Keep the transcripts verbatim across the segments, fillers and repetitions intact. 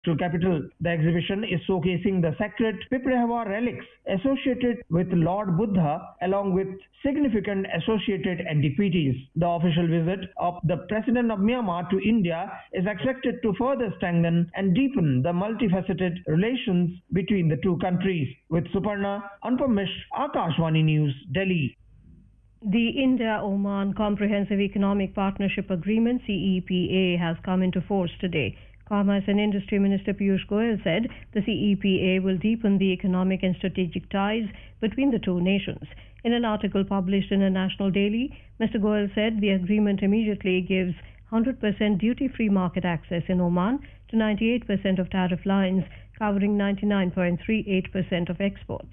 coastal capital. The exhibition is showcasing the sacred Piprahava relics associated with Lord Buddha along with significant associated antiquities. The official visit of the President of Myanmar to India is expected to further strengthen and deepen the multifaceted relations between the two countries. With Suparna, Anupam Mishra, Akashvani News, Delhi. The India-Oman Comprehensive Economic Partnership Agreement C E P A has come into force today. Commerce and Industry Minister Piyush Goyal said the C E P A will deepen the economic and strategic ties between the two nations. In an article published in a national daily, Mister Goyal said the agreement immediately gives one hundred percent duty-free market access in Oman to ninety-eight percent of tariff lines, covering ninety-nine point three eight percent of exports.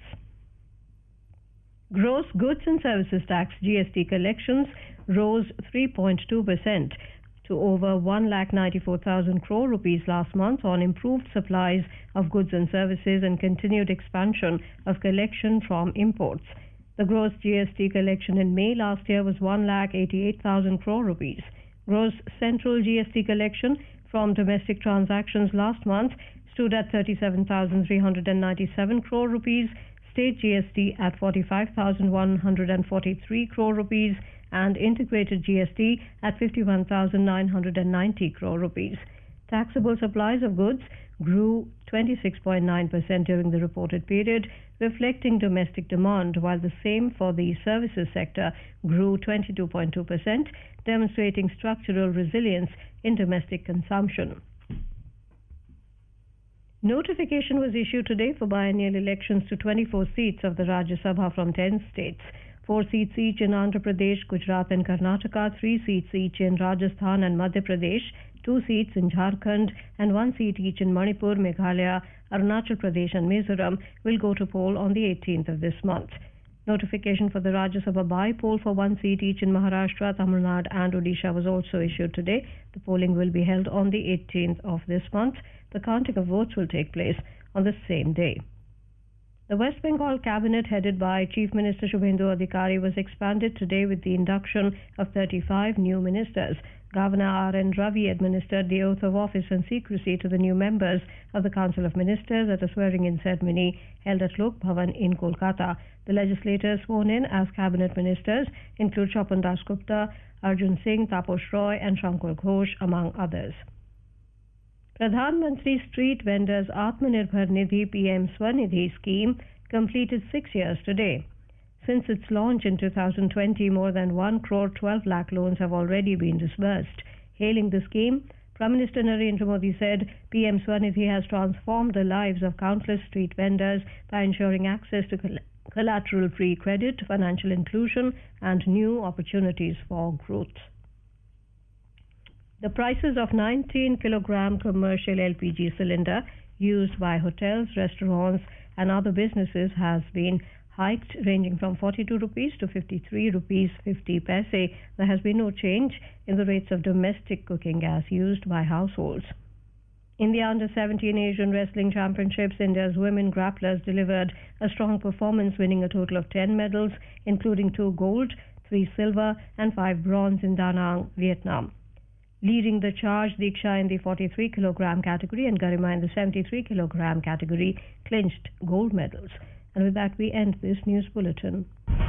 Gross goods and services tax G S T collections rose three point two percent to over one lakh ninety-four thousand crore rupees last month on improved supplies of goods and services and continued expansion of collection from imports. The gross G S T collection in May last year was one lakh eighty-eight thousand crore rupees. Gross central G S T collection from domestic transactions last month stood at thirty-seven thousand three hundred ninety-seven crore rupees, state G S T at forty-five thousand one hundred forty-three crore rupees, and integrated G S T at fifty-one thousand nine hundred ninety crore rupees. Taxable supplies of goods grew twenty-six point nine percent during the reported period, reflecting domestic demand, while the same for the services sector grew twenty-two point two percent, demonstrating structural resilience in domestic consumption. Notification was issued today for biennial elections to twenty-four seats of the Rajya Sabha from ten states. Four seats each in Andhra Pradesh, Gujarat and Karnataka, three seats each in Rajasthan and Madhya Pradesh, two seats in Jharkhand and one seat each in Manipur, Meghalaya, Arunachal Pradesh and Mizoram will go to poll on the eighteenth of this month. Notification for the Rajya Sabha by-poll for one seat each in Maharashtra, Tamil Nadu and Odisha was also issued today. The polling will be held on the eighteenth of this month. The counting of votes will take place on the same day. The West Bengal cabinet headed by Chief Minister Shubhendu Adhikari was expanded today with the induction of thirty-five new ministers. Governor R N Ravi administered the oath of office and secrecy to the new members of the Council of Ministers at a swearing-in ceremony held at Lok Bhavan in Kolkata. The legislators sworn in as cabinet ministers include Chopan Das Gupta, Arjun Singh, Taposh Roy and Shankar Ghosh, among others. Pradhan Mantri Street Vendors Atmanirbhar Nidhi P M Swanidhi scheme completed six years today. Since its launch in two thousand twenty, more than one crore twelve lakh loans have already been disbursed. Hailing the scheme, Prime Minister Narendra Modi said P M Swanidhi has transformed the lives of countless street vendors by ensuring access to collateral-free credit, financial inclusion and new opportunities for growth. The prices of nineteen kilogram commercial L P G cylinder used by hotels, restaurants and other businesses has been hiked, ranging from forty-two rupees to fifty-three rupees fifty paise. There has been no change in the rates of domestic cooking gas used by households. In the under seventeen Asian Wrestling Championships, India's women grapplers delivered a strong performance, winning a total of ten medals, including two gold, three silver and five bronze in Da Nang, Vietnam. Leading the charge, Diksha in the forty-three kilogram category and Garima in the seventy-three kilogram category clinched gold medals. And with that, we end this news bulletin.